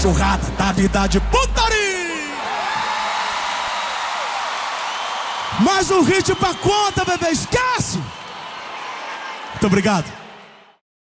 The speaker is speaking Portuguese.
enxurrada da vida de putaria. Mais um hit pra conta, bebê, esquece! Muito obrigado.